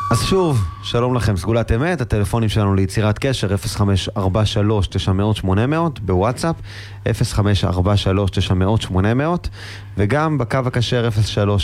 אז שוב, שלום לכם, סגולת אמת, הטלפונים שלנו ליצירת קשר 0543-900-800 בוואטסאפ, 0543-900-800 וגם בקו הקשר 03